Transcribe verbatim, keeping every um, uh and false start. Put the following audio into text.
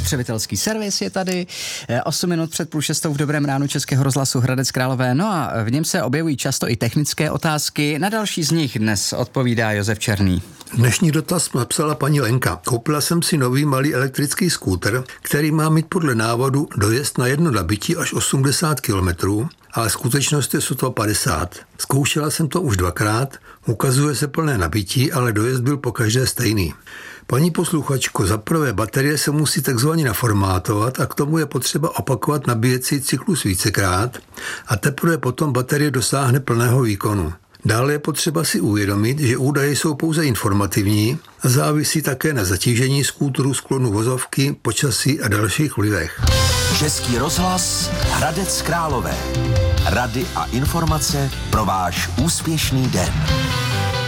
Spotřebitelský servis je tady, osm minut před půl šestou v Dobrém ránu Českého rozhlasu Hradec Králové, no a v něm se objevují často i technické otázky, na další z nich dnes odpovídá Josef Černý. Dnešní dotaz napsala paní Lenka. Koupila jsem si nový malý elektrický skúter, který má mít podle návodu dojezd na jedno nabití až osmdesát kilometrů, ale skutečnost je sotva padesát. Zkoušela jsem to už dvakrát, ukazuje se plné nabití, ale dojezd byl pokaždé stejný. Paní posluchačko, za prvé baterie se musí takzvaně naformátovat a k tomu je potřeba opakovat nabíjecí cyklus vícekrát a teprve potom baterie dosáhne plného výkonu. Dále je potřeba si uvědomit, že údaje jsou pouze informativní a závisí také na zatížení skútru, sklonu vozovky, počasí a dalších vlivech. Český rozhlas Hradec Králové. Rady a informace pro váš úspěšný den.